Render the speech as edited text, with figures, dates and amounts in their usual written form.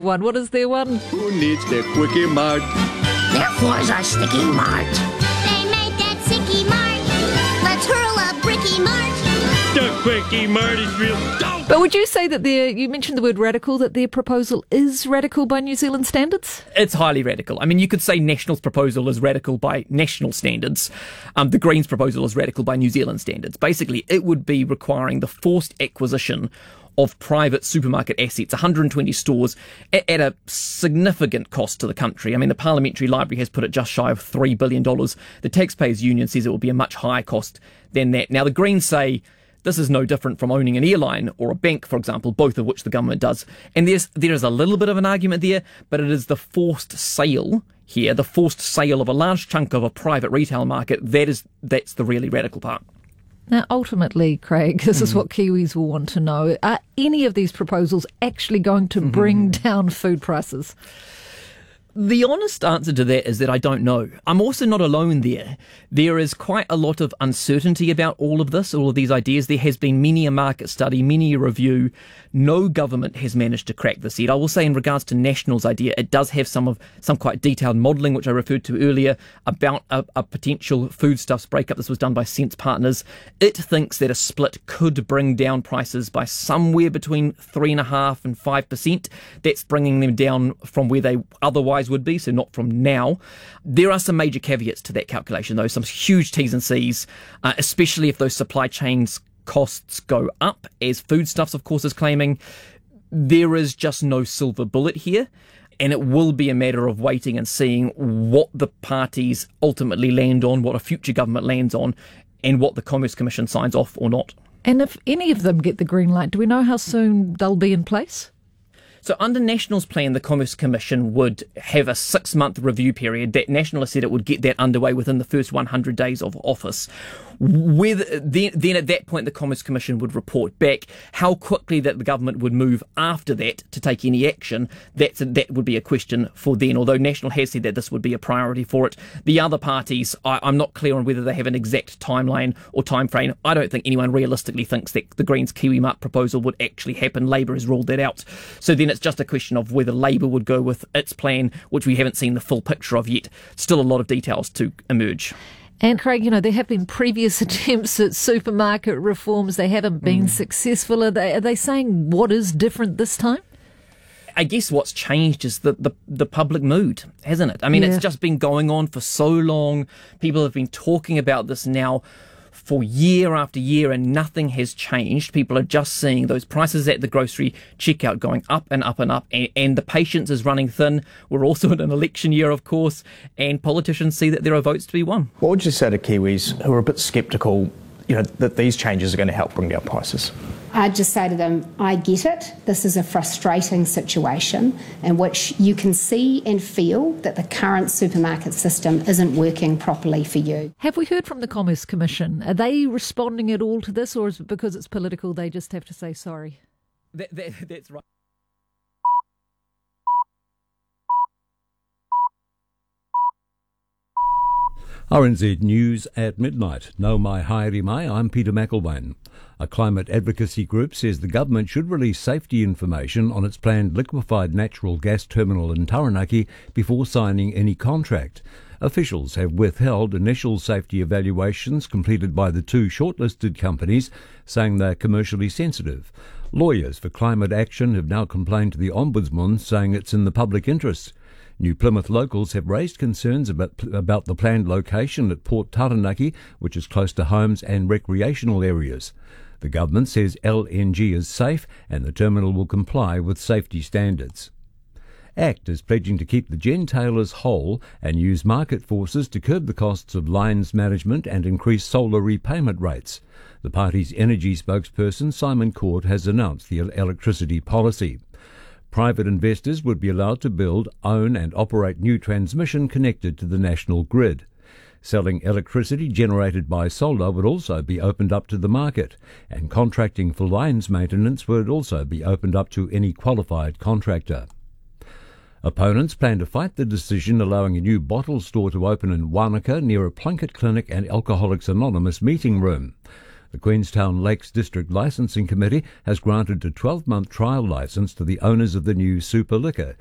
one. What is their one? Who needs their Quickie Mart? Their floors are sticky Mart. They made that sticky Mart. Let's hurl a bricky Mart. The Quickie Mart is real dope. But would you say that you mentioned the word radical, that their proposal is radical by New Zealand standards? It's highly radical. I mean, you could say National's proposal is radical by national standards. The Greens' proposal is radical by New Zealand standards. Basically, it would be requiring the forced acquisition of private supermarket assets, 120 stores, at a significant cost to the country. I mean, the Parliamentary Library has put it just shy of $3 billion. The Taxpayers Union says it will be a much higher cost than that. Now, the Greens say this is no different from owning an airline or a bank, for example, both of which the government does. And there is a little bit of an argument there, but it is the forced sale here, the forced sale of a large chunk of a private retail market, that's the really radical part. Now, ultimately, Craig, this is what Kiwis will want to know. Are any of these proposals actually going to bring down food prices? The honest answer to that is that I don't know. I'm also not alone there. There is quite a lot of uncertainty about all of this, all of these ideas. There has been many a market study, many a review. No government has managed to crack this yet. I will say in regards to National's idea, it does have some quite detailed modelling, which I referred to earlier, about a potential foodstuffs breakup. This was done by Sense Partners. It thinks that a split could bring down prices by somewhere between 3.5% and 5%. That's bringing them down from where they otherwise would be, so not from now. There are some major caveats to that calculation, though, some huge T's and C's, especially if those supply chains costs go up, as Foodstuffs, of course, is claiming. There is just no silver bullet here, and it will be a matter of waiting and seeing what the parties ultimately land on, what a future government lands on, and what the Commerce Commission signs off or not. And if any of them get the green light, do we know how soon they'll be in place? So under National's plan, the Commerce Commission would have a 6-month review period. That National has said it would get that underway within the first 100 days of office. Then at that point, the Commerce Commission would report back how quickly that the government would move after that to take any action. That would be a question for then, although National has said that this would be a priority for it. The other parties, I'm not clear on whether they have an exact timeline or time frame. I don't think anyone realistically thinks that the Greens Kiwi Mart proposal would actually happen. Labor has ruled that out. So then it's just a question of whether Labor would go with its plan, which we haven't seen the full picture of yet. Still a lot of details to emerge. And Craig, there have been previous attempts at supermarket reforms. They haven't been successful. Are they saying what is different this time? I guess what's changed is the public mood, hasn't it? I mean, It's just been going on for so long. People have been talking about this now for year after year, and nothing has changed. People are just seeing those prices at the grocery checkout going up and up and up, and the patience is running thin. We're also in an election year, of course, and politicians see that there are votes to be won. What would you say to Kiwis who are a bit sceptical, that these changes are going to help bring down prices? I'd just say to them, I get it. This is a frustrating situation in which you can see and feel that the current supermarket system isn't working properly for you. Have we heard from the Commerce Commission? Are they responding at all to this, or is it because it's political they just have to say sorry? That's right. RNZ News at midnight. Nau mai haere mai, I'm Peter McElwain. A climate advocacy group says the government should release safety information on its planned liquefied natural gas terminal in Taranaki before signing any contract. Officials have withheld initial safety evaluations completed by the two shortlisted companies, saying they're commercially sensitive. Lawyers for climate action have now complained to the Ombudsman, saying it's in the public interest. New Plymouth locals have raised concerns about the planned location at Port Taranaki, which is close to homes and recreational areas. The government says LNG is safe and the terminal will comply with safety standards. ACT is pledging to keep the gentailers whole and use market forces to curb the costs of lines management and increase solar repayment rates. The party's energy spokesperson, Simon Court, has announced the electricity policy. Private investors would be allowed to build, own and operate new transmission connected to the national grid. Selling electricity generated by solar would also be opened up to the market, and contracting for lines maintenance would also be opened up to any qualified contractor. Opponents plan to fight the decision allowing a new bottle store to open in Wanaka near a Plunkett Clinic and Alcoholics Anonymous meeting room. The Queenstown Lakes District Licensing Committee has granted a 12-month trial licence to the owners of the new super liquor,